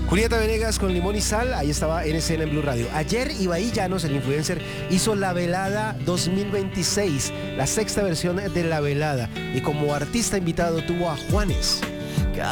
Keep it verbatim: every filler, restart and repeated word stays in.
Julieta Venegas con Limón y Sal, ahí estaba en escena en Blue Radio. Ayer Ibai Llanos, el influencer, hizo La Velada dos mil veintiséis, la sexta versión de La Velada. Y como artista invitado tuvo a Juanes.